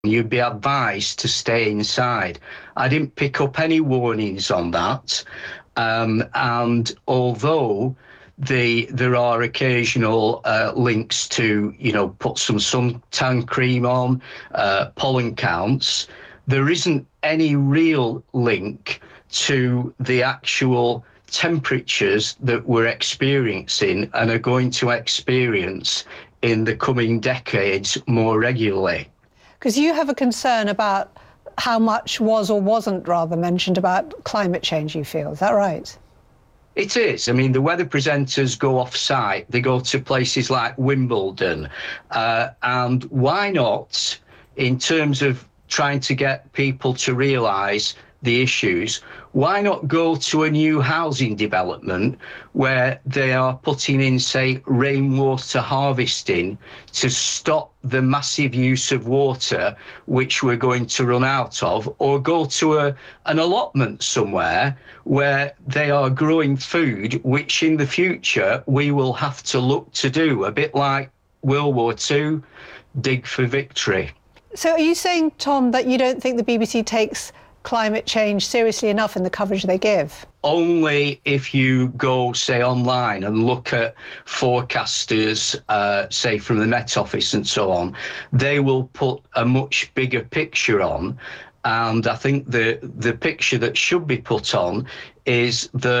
you'd be advised to stay inside. I didn't pick up any warnings on that. And although there are occasional links to, put some suntan cream on, pollen counts, there isn't any real link to the actual temperatures that we're experiencing and are going to experience in the coming decades more regularly. Because you have a concern about how much was or wasn't rather mentioned about climate change, you feel. Is that right? It is. I mean, the weather presenters go off-site. They go to places like Wimbledon. And why not, in terms of trying to get people to realise the issues, why not go to a new housing development where they are putting in, say, rainwater harvesting to stop the massive use of water, which we're going to run out of, or go to an allotment somewhere where they are growing food, which in the future we will have to look to do, a bit like World War II, dig for victory. So are you saying, Tom, that you don't think the BBC takes climate change seriously enough in the coverage they give? Only if you go, say, online and look at forecasters, say, from the Met Office and so on, they will put a much bigger picture on. And I think the picture that should be put on is that